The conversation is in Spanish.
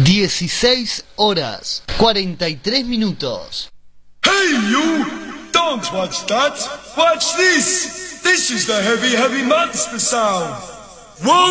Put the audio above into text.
16 horas 43 minutos. Hey you! Don't watch that! Watch this! This is the heavy, heavy monster sound! Whoa!